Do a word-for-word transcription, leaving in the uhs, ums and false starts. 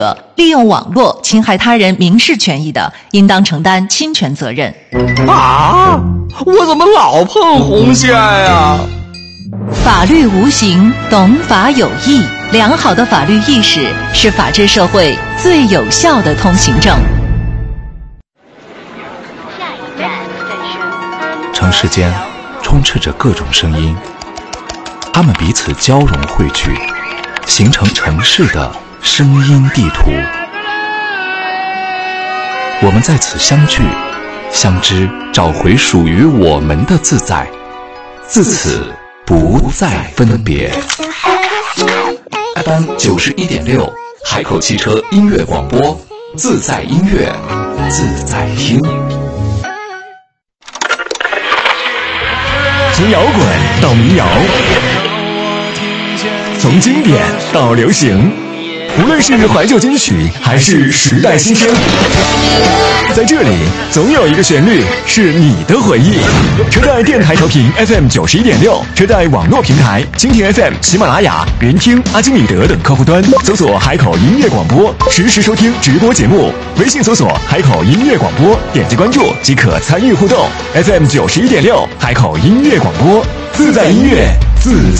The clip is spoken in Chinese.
利用网络侵害他人民事权益的，应当承担侵权责任。 啊！我怎么老碰红线呀？ 法律无形，懂法有义。良好的法律意识是法治社会最有效的通行证。 城市间充斥着各种声音，它们彼此交融汇聚，形成城市的声音地图。我们在此相聚、相知，找回属于我们的自在，自此不再分别。F M 九十一点六，海口汽车音乐广播，自在音乐，自在听。 从摇滚到民谣，从经典到流行，无论是怀旧金曲还是时代新声，在这里总有一个旋律是你的回忆。车贷电台调频 F M 九十一点六，车贷网络平台蜻蜓 F M、喜马拉雅、云听、阿基米德等客户端搜索海口音乐广播，实时收听直播节目。微信搜索海口音乐广播，点击关注即可参与互动。F M 九十一点六，海口音乐广播，自在音乐，自在。